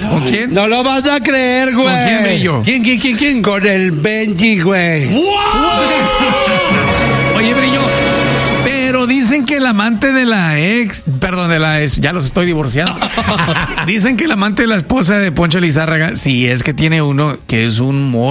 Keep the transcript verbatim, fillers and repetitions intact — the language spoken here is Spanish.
¿Con quién? No lo vas a creer, güey. ¿Con quién, Brillo? ¿Quién, quién, quién, quién? Con el Benji, güey. ¡Wow! Oye, Brillo, pero dicen que el amante de la ex, perdón, de la ex, ya los estoy divorciando. Dicen que el amante de la esposa de Poncho Lizárraga, sí, es que tiene uno que es un